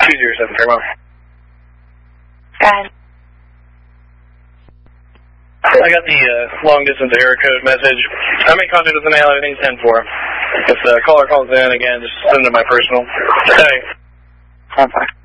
207 Paramount. Go ahead. I got the long-distance error code message. I'm in contact with the mail. Everything's 10-4. If the caller calls in, again, just send them to my personal. Hey. Bye-bye.